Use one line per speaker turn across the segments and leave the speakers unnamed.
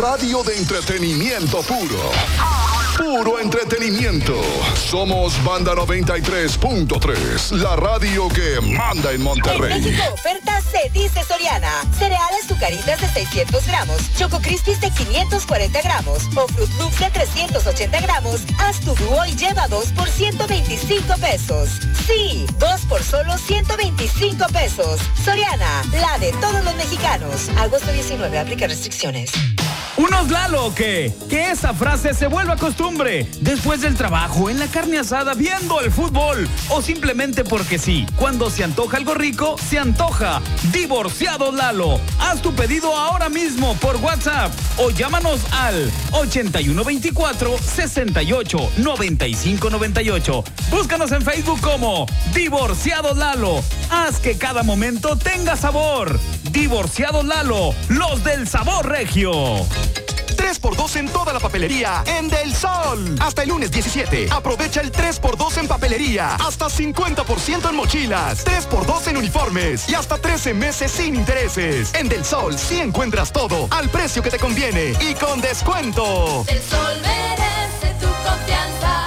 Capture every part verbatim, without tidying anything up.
radio de entretenimiento puro. Puro entretenimiento. Somos Banda noventa y tres punto tres, la radio que manda en Monterrey.
En México, oferta se dice Soriana. Cereales Zucaritas de seiscientos gramos, Choco Crispies de quinientos cuarenta gramos o Fruit Loops de trescientos ochenta gramos. Haz tu dúo y lleva dos por ciento veinticinco pesos. Sí, dos por solo ciento veinticinco pesos. Soriana, la de todos los mexicanos. Agosto diecinueve, aplica restricciones.
¿Unos Lalo o qué? Que esa frase se vuelva costumbre. Después del trabajo, en la carne asada, viendo el fútbol. O simplemente porque sí. Cuando se antoja algo rico, se antoja. Divorciados Lalo. Haz tu pedido ahora mismo por WhatsApp. O llámanos al ochenta y uno veinticuatro, sesenta y ocho, noventa y cinco noventa y ocho. Búscanos en Facebook como Divorciados Lalo. Haz que cada momento tenga sabor. Divorciados Lalo, los del sabor regio.
tres por dos en toda la papelería en Del Sol. Hasta el lunes diecisiete. Aprovecha el tres por dos en papelería. Hasta cincuenta por ciento en mochilas. tres por dos en uniformes. Y hasta trece meses sin intereses. En Del Sol sí encuentras todo al precio que te conviene y con descuento.
Del Sol merece tu confianza.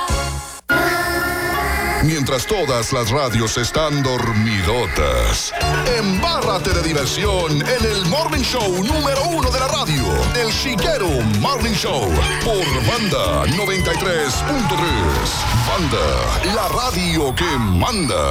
Mientras todas las radios están dormidotas, embárrate de diversión en el Morning Show número uno de la radio, El Chiquero Morning Show, por Banda noventa y tres punto tres. Banda, la radio que manda.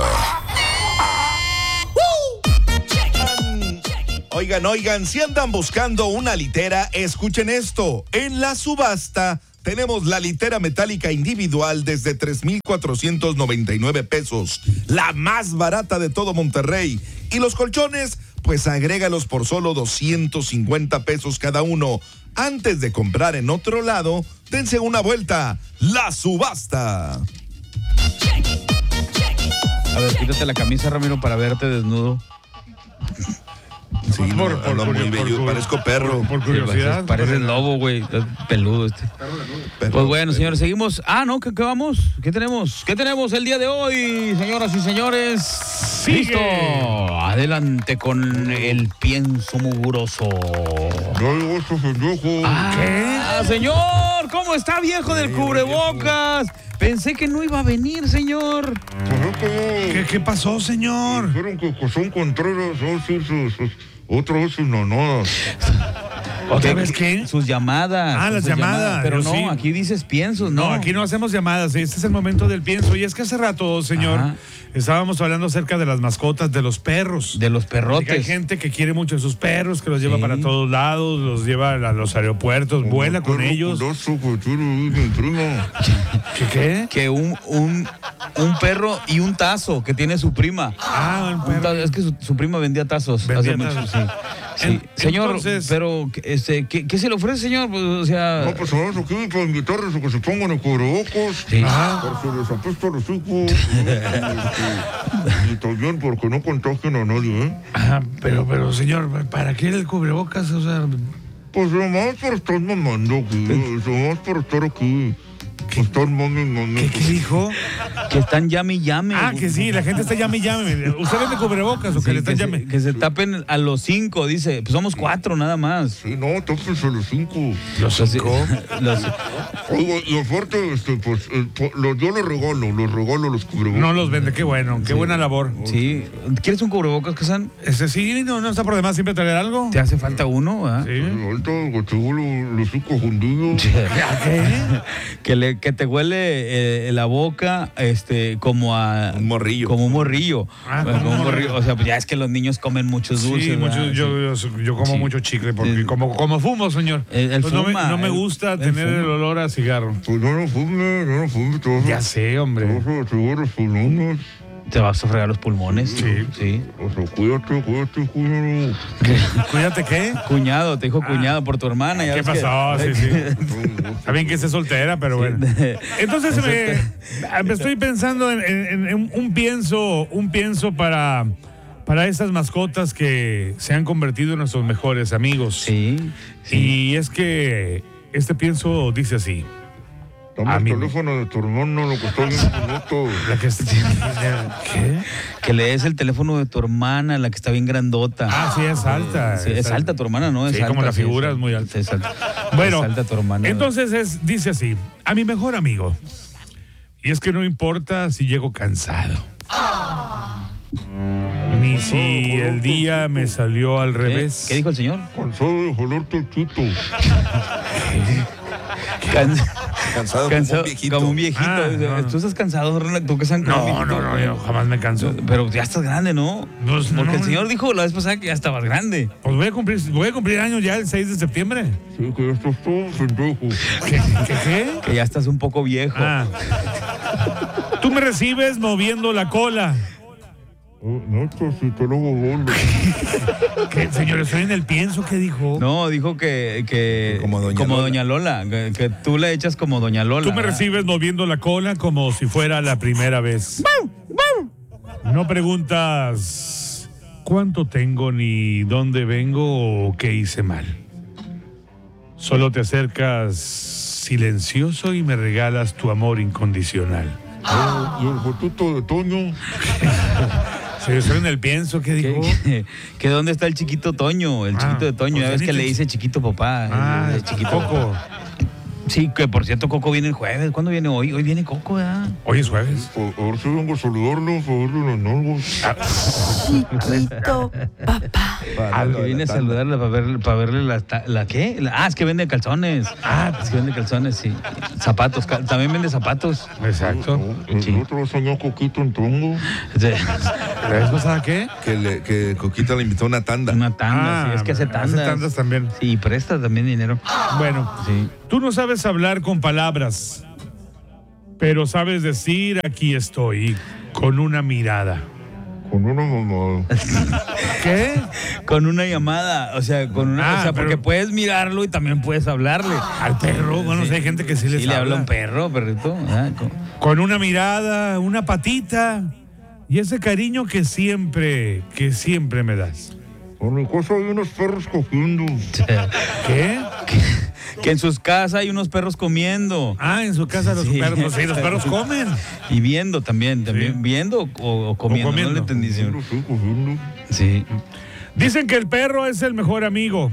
Oigan, oigan, si andan buscando una litera, escuchen esto. En la subasta tenemos la litera metálica individual desde tres mil cuatrocientos noventa y nueve pesos, la más barata de todo Monterrey. Y los colchones, pues agrégalos por solo doscientos cincuenta pesos cada uno. Antes de comprar en otro lado, dense una vuelta. La subasta.
A ver, quítate la camisa, Ramiro, para verte desnudo.
Sí, por, no, por, por, muy bello, por, parezco perro.
Por, por curiosidad. Sí, pareces lobo, güey, peludo este. Perro, pues bueno, perro. Señores, seguimos. Ah, ¿no? ¿Qué, ¿Qué vamos? ¿Qué tenemos? ¿Qué tenemos el día de hoy, señoras y señores?
Sigue.
Listo. Adelante con el pienso mugroso.
No, eso pendejo.
Ah, ¿qué? Señor, ¿cómo está, viejo del cubrebocas? Pensé que no iba a venir, señor.
¿Qué, qué pasó, señor?
Dijeron que José Contreras va a hacer sus, sus, otra vez sus manadas.
¿Otra vez qué?
Sus llamadas.
Ah, las
sus
llamadas.
llamadas. Pero no,
sí.
Aquí dices piensos, ¿no?
No, aquí no hacemos llamadas. Este es el momento del pienso. Y es que hace rato, señor, ajá, estábamos hablando acerca de las mascotas, de los perros.
De los perrotes.
Hay gente que quiere mucho a sus perros, que los lleva sí. para todos lados, los lleva a los aeropuertos, como vuela con ellos. ¿Qué qué?
Que un, un, un perro y un tazo que tiene su prima.
Ah, un perro. Un tazo,
es que su, su prima vendía tazos.
Vendía
hace
tazos.
Mucho, sí. Sí. En, señor, entonces, pero este, ¿qué, ¿qué se le ofrece, señor? Pues, o sea...
No, pues vamos aquí para invitarles a que se pongan el cubrebocas.
Sí.
Para que les apesta los hijos. y, y también porque no contagien a nadie, ¿eh?
Ah, pero, pero, señor, ¿para qué el cubrebocas? O sea...
Pues nomás por estar mamando aquí, nomás por estar aquí. ¿Qué? Estar mami, mami.
¿Qué, ¿Qué dijo?
Que están llame y llame.
Ah, que sí, la gente está llame y llame. ¿Usted vende cubrebocas o
sí,
que le están
que
llame?
Se, que se tapen a los cinco, dice. Pues somos cuatro nada más.
Sí, no, tápense a los cinco.
¿Los cinco?
los...
Oiga, y aparte, este, pues, eh, los, yo los regalo, los regalo los cubrebocas.
No los vende, qué bueno, qué
sí.
buena labor.
Sí. ¿Quieres un cubrebocas, Kazan?
Ese sí, no, no está por demás siempre traer algo.
¿Te hace falta uno, verdad?
Sí. Ahorita que te huele los cinco jundidos.
¿Qué?
que, le, que te huele eh, la boca este, como a...
Un morrillo.
Como un morrillo.
Ah,
como
como
un
morrillo.
morrillo. O sea, pues ya es que los niños comen muchos dulces.
Sí, mucho, yo, yo, yo como sí. mucho chicle, porque sí. como, como fumo, señor.
El, el
pues
fuma,
no, me, no me
el,
gusta
el
tener
fuma.
el olor a cigarro.
Pues no lo fume, no lo fume. Todo.
Ya sé, hombre.
¿Te vas a fregar los pulmones?
Sí.
Sí.
O sea, cuídate, cuídate, cuídate.
¿Cuídate qué?
Cuñado, te dijo
ah.
cuñado por tu hermana. Ya
¿Qué pasó?
Que...
Sí, sí. Está bien que esté soltera, pero sí. bueno. Entonces, me, me estoy pensando en, en, en un pienso, un pienso para, para esas mascotas que se han convertido en nuestros mejores amigos.
Sí. sí.
Y es que este pienso dice así.
Dame
A
el
mí-
teléfono de tu hermano, lo que está bien bonito.
La que ¿Qué?
Que le des el teléfono de tu hermana, la que está bien grandota.
Ah, sí, es alta.
Sí, es alta tu hermana, ¿no? Es
Sí,
alta,
como la
sí,
figura
es
es muy alta.
Sí, es alta.
Bueno,
Es alta tu hermana.
entonces es, dice así, a mi mejor amigo. Y es que no importa si llego cansado. Ni si el día me salió al
¿Qué?
revés.
¿Qué dijo el señor?
Cansado de jalarte el chito.
Can-
Cansado,
cansado,
como un viejito.
como un viejito.
Ah, no, no.
¿Tú estás cansado, Ronald? ¿Tú que estás
No, no, no, yo jamás me canso.
Pero ya estás grande, ¿no?
No, no,
Porque el
no.
señor dijo la vez pasada que ya estabas grande.
Pues voy a cumplir, voy a cumplir años ya el seis de septiembre.
Sí, que ya estás todo pendejo.
¿Qué? ¿Qué? qué?
Que ya estás un poco viejo.
Ah. Tú me recibes moviendo la cola.
Oh, no, pues si te lo hago gol.
¿Qué, señor? Estoy en el pienso, ¿qué dijo?
No, dijo que, que
Como doña
Lola, que, que tú le echas como doña Lola.
Tú me recibes moviendo la cola como si fuera la primera vez. No preguntas cuánto tengo ni dónde vengo o qué hice mal. Solo te acercas silencioso y me regalas tu amor incondicional.
Oh, y el fotito de Toño.
Sí, estoy en el pienso, ¿qué dijo?
Que, que, que dónde está el chiquito Toño, el
Ah,
chiquito de Toño,
pues
ya ves
ni
que
te-
le dice chiquito papá.
Ah,
el, el chiquito.
Coco.
Sí, que por cierto Coco viene el jueves. ¿Cuándo viene hoy? Hoy viene Coco, ¿verdad?
Hoy es jueves.
A ver si vengo a saludarlo, a verle las nalgas.
Chiquito papá.
Ah, que viene a saludarla para verle, para verle la, ta- la ¿qué? La- ah, es que vende calzones. Ah, es que vende calzones, sí. Zapatos, cal- también vende zapatos.
Exacto.
El
Sí.
otro soñó Coquito en Tongo.
Sí.
¿La vez pasada qué?
Que, le, que Coquita le invitó a una tanda.
Una tanda, sí, es que hace
hace
tandas.
tandas también.
Sí, y presta también dinero.
Bueno,
Sí.
tú no sabes hablar con palabras, pero sabes decir aquí estoy con una mirada.
Con una mamada.
¿Qué?
Con una llamada, o sea, con una,
Ah,
o sea,
pero-
porque puedes mirarlo y también puedes hablarle.
Al perro, bueno,
Sí.
sí, hay gente que sí les
Sí, le habla
habla.
un perro, perrito. Ah, con-
Con una mirada, una patita y ese cariño que siempre, que siempre me das.
En mi casa hay unos perros cogiendo.
¿Qué?
Que en sus casas hay unos perros comiendo.
Ah, en su casa los
Sí.
perros, pues sí, los perros comen.
Y viendo también, también
Sí.
viendo o, o comiendo,
comiendo.
no le entendí, señor.
Lo estoy cogiendo.
Sí.
Dicen que el perro es el mejor amigo.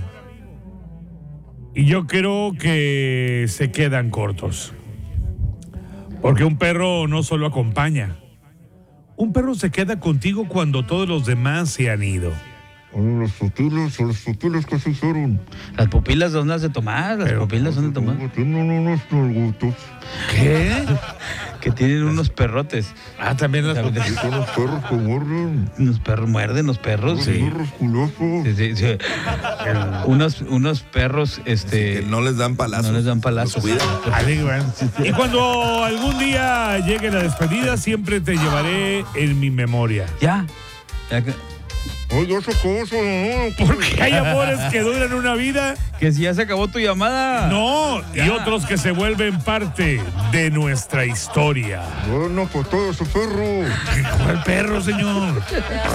Y yo creo que se quedan cortos. Porque un perro no solo acompaña. Un perro se queda contigo cuando todos los demás se han ido.
Oye, las pupilas, las pupilas que se hicieron.
Las pupilas son las de Tomás, las
Pero,
pupilas son de Tomás.
Tienen unos nalgutos.
¿Qué?
Que tienen unos perrotes.
Ah, también las
¿Sabes?
Y son los perros que muerden.
Unos perros, muerden los perros.
Los
Sí.
perros culosos.
Sí, sí, sí. Unos, unos perros, este.
Que no les dan palazos.
No les dan palazos.
Los cuidan.
Ay, bueno. Y cuando algún día llegue la despedida, siempre te llevaré en mi memoria.
Ya. Ya que,
Ay, ya se acabó eso, ¿no?
Porque hay amores que duran una vida,
que si ya se acabó tu llamada.
no, y otros que se vuelven parte de nuestra historia.
Bueno, pues todo ese perro.
¿Cuál perro, señor?